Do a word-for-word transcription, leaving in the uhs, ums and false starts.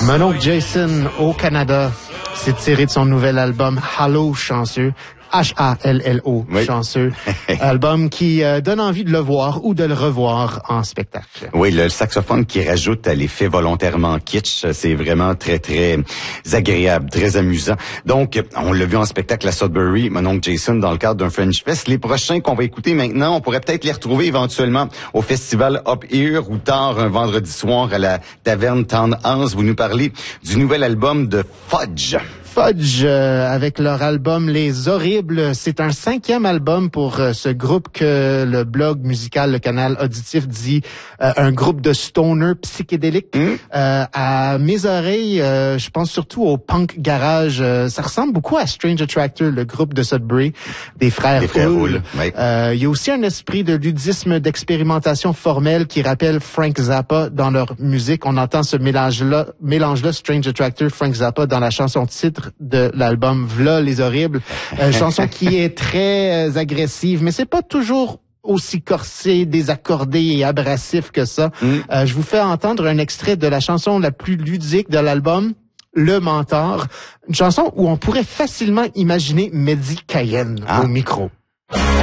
Mon oncle Jason au Canada, c'est tiré de son nouvel album Halo Chanceux. H A L L O, oui. Chanceux. Album qui euh, donne envie de le voir ou de le revoir en spectacle. Oui, le saxophone qui rajoute à l'effet volontairement kitsch, c'est vraiment très, très agréable, très amusant. Donc, on l'a vu en spectacle à Sudbury, mon oncle Jason, dans le cadre d'un French Fest. Les prochains qu'on va écouter maintenant, on pourrait peut-être les retrouver éventuellement au festival Up Here ou tard un vendredi soir à la taverne Town House. Vous nous parlez du nouvel album de Fudge. Fudge, euh, avec leur album Les Horribles. C'est un cinquième album pour euh, ce groupe que le blog musical, le canal auditif dit euh, un groupe de stoner psychédélique. Mmh. Euh, à mes oreilles, euh, je pense surtout au punk garage. Euh, ça ressemble beaucoup à Strange Attractor, le groupe de Sudbury, des frères Hull. Oui. Euh, il y a aussi un esprit de ludisme, d'expérimentation formelle qui rappelle Frank Zappa dans leur musique. On entend ce mélange-là, mélange-là Strange Attractor, Frank Zappa dans la chanson titre de l'album V'là les horribles, euh, chanson qui est très euh, agressive, mais c'est pas toujours aussi corsé, désaccordé et abrasif que ça. Mm. Euh, je vous fais entendre un extrait de la chanson la plus ludique de l'album, Le Mentor, une chanson où on pourrait facilement imaginer Mehdi Cayenne ah. au micro.